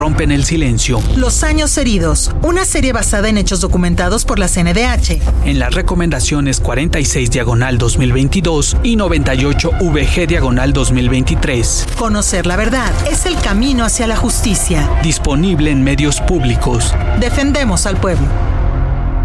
rompen el silencio. Los años heridos, una serie basada en hechos documentados por la CNDH. En las recomendaciones 46/2022 y 98/VG/2023. Conocer la verdad es el camino hacia la justicia. Disponible en medios públicos. Defendemos al pueblo.